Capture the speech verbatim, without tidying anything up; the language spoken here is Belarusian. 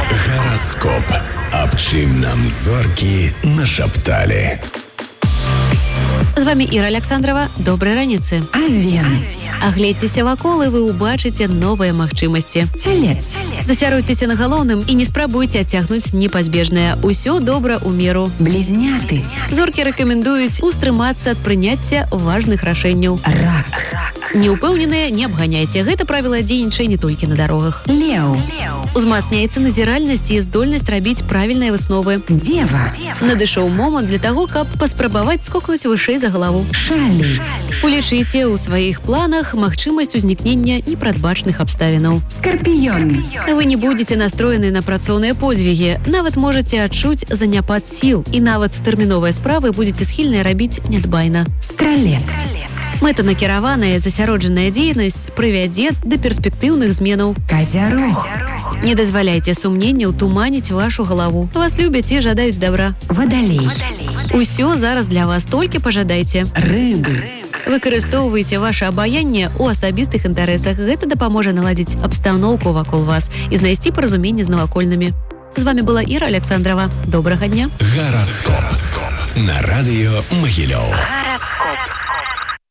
Гараскоп. Аб чым нам зоркі нашапталі. З вами Іра Александрова. Добрай раніцы. Авен. Агледзьцеся вакол, і вы ўбачыце новыя магчымасці. Целец. Засяруйцеся на галоўным і не спрабуйце адцягнуць непазбежнае. Усё добра ў меру. Блізняты. Зоркі рэкамендуюць устрымацца ад прыняцця важных рашэнняў. Рак. Неўпэўненыя не абганяйце. Гэта правіла дзейнічае не толькі на дарогах. Леў. Узмацняецца назіральнасць і здольнасць рабіць правільныя высновы. Дева. Надышоў момант для таго, каб паспрабаваць скокнуць вышэй за галаву. Шалі. Улічыце ў сваіх планах магчымасць узнікнення непрадбачаных абставінаў. Скарпіён. Вы не будзеце настроены на працоўныя подзвігі, нават можаце адчуць заняпад сіл, і нават тэрміновыя справы будзеце схільныя рабіць нядбайна. Стралец. Мэтанакіраваная засяроджаная дзейнасць прывядзе да перспектыўных зменаў. Казярог. Не дазваляйце сумненняў туманіць вашу галаву. Вас любяць і жадаюць добра. Вадалей. Усё зараз для вас, толькі пажадайце. Рыбы. Выкарыстоўвайце ваше абаянне ў асабістых інтарэсах. Гэта дапаможа наладзіць абстаноўку вакол вас і знайсці паразуменне з навакольнымі. З вами была Іра Александрова. Добрага дня. Гараскоп. На радыё Магілёў. Гараскоп.